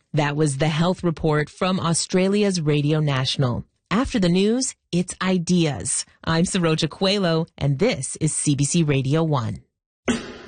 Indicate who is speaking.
Speaker 1: That was the health report from Australia's Radio National. After the news, it's Ideas. I'm Saroja Coelho, and this is CBC Radio 1.